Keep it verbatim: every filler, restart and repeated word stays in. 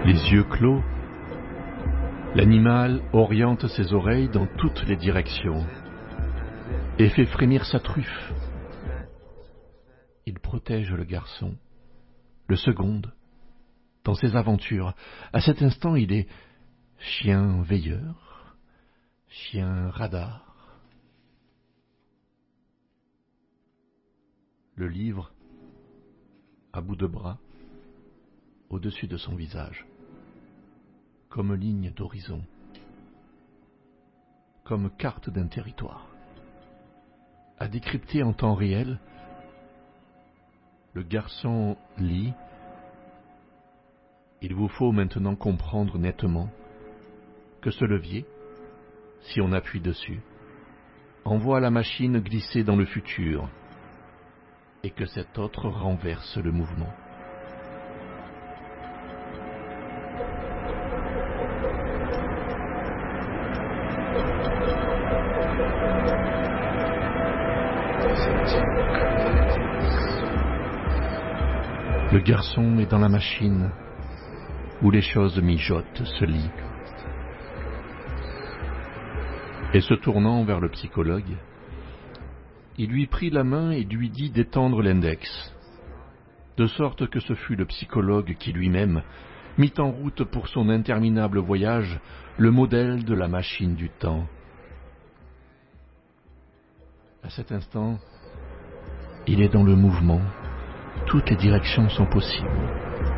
Les yeux clos, l'animal oriente ses oreilles dans toutes les directions et fait frémir sa truffe. Il protège le garçon, le seconde, dans ses aventures. À cet instant, il est chien veilleur, chien radar. Le livre, à bout de bras, au-dessus de son visage, comme ligne d'horizon, comme carte d'un territoire. À décrypter en temps réel, le garçon lit. Il vous faut maintenant comprendre nettement que ce levier, si on appuie dessus, envoie la machine glisser dans le futur et que cet autre renverse le mouvement. Le garçon est dans la machine où les choses mijotent, se lient. Et se tournant vers le psychologue, il lui prit la main et lui dit d'étendre l'index, de sorte que ce fut le psychologue qui lui-même mit en route pour son interminable voyage le modèle de la machine du temps. À cet instant, il est dans le mouvement, toutes les directions sont possibles.